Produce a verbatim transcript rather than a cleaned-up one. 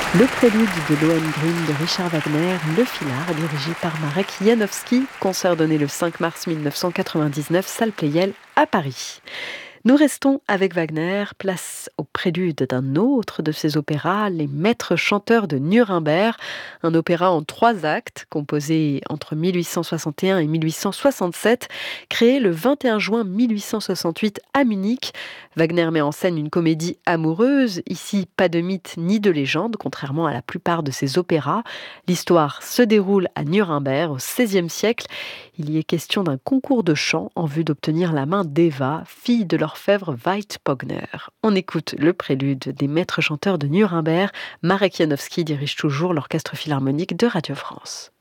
Le prélude de Lohengrin de Richard Wagner, Le Filard, dirigé par Marek Janowski, concert donné le cinq mars mille neuf cent quatre-vingt-dix-neuf, salle Pleyel à Paris. Nous restons avec Wagner, place au prélude d'un autre de ses opéras, Les Maîtres chanteurs de Nuremberg, un opéra en trois actes, composé entre mille huit cent soixante et un et mille huit cent soixante-sept, créé le vingt et un juin mille huit cent soixante-huit à Munich. Wagner met en scène une comédie amoureuse, ici pas de mythe ni de légende, contrairement à la plupart de ses opéras. L'histoire se déroule à Nuremberg au seizième siècle. Il y est question d'un concours de chant en vue d'obtenir la main d'Eva, fille de l'orfèvre Veit Pogner. On écoute le prélude des Maîtres chanteurs de Nuremberg. Marek Janowski dirige toujours l'Orchestre philharmonique de Radio France.